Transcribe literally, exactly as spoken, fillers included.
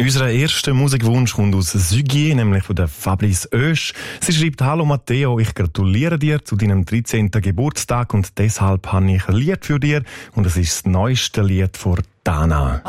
Unser erster Musikwunsch kommt aus Sügier, nämlich von der Fabrice Oesch. Sie schreibt: Hallo Matteo, ich gratuliere dir zu deinem dreizehnten Geburtstag und deshalb habe ich ein Lied für dir und es ist das neueste Lied von Dana.